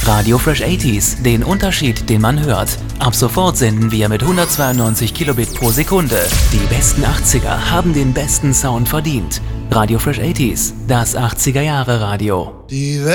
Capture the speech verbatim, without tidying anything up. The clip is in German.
Radio Fresh achtziger, den Unterschied, den man hört. Ab sofort senden wir mit hundertzweiundneunzig Kilobit pro Sekunde. Die besten achtziger haben den besten Sound verdient. Radio Fresh achtziger, das achtziger Jahre Radio. Die